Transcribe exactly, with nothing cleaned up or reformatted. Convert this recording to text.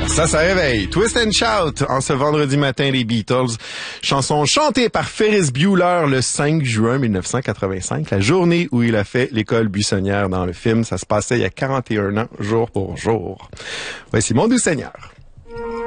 Ça, ça réveille. Twist and Shout, en ce vendredi matin, les Beatles. Chanson chantée par Ferris Bueller le cinq juin mille neuf cent quatre-vingt-cinq, la journée où il a fait l'école buissonnière dans le film. Ça se passait il y a quarante et un ans, jour pour jour. Voici Mon doux Seigneur.